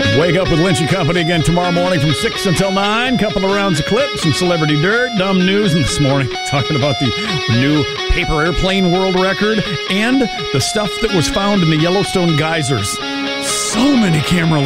Wake up with Lynch and Company again tomorrow morning from 6 until 9. Couple of rounds of clips, some celebrity dirt, dumb news, and this morning talking about the new paper airplane world record and the stuff that was found in the Yellowstone geysers. So many camera